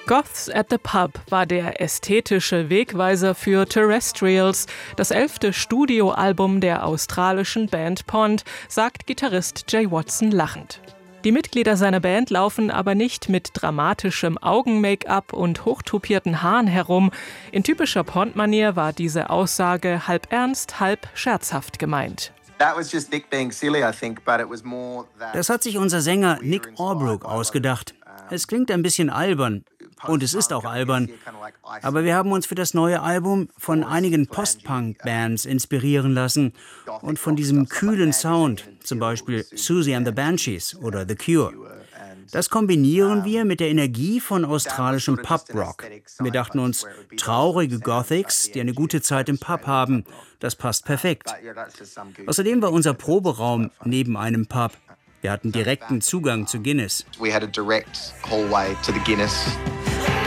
Goths at the Pub war der ästhetische Wegweiser für Terrestrials, das 11. Studioalbum der australischen Band Pond, sagt Gitarrist Jay Watson lachend. Die Mitglieder seiner Band laufen aber nicht mit dramatischem Augen-Make-up und hochtupierten Haaren herum. In typischer Pond-Manier war diese Aussage halb ernst, halb scherzhaft gemeint. Das hat sich unser Sänger Nick Albrook ausgedacht. Es klingt ein bisschen albern. Und es ist auch albern. Aber wir haben uns für das neue Album von einigen Post-Punk-Bands inspirieren lassen. Und von diesem kühlen Sound, zum Beispiel Siouxsie and the Banshees oder The Cure. Das kombinieren wir mit der Energie von australischem Pub-Rock. Wir dachten uns, traurige Gothics, die eine gute Zeit im Pub haben, das passt perfekt. Außerdem war unser Proberaum neben einem Pub. Wir hatten direkten Zugang zu Guinness. We had a direct hallway to the Guinness.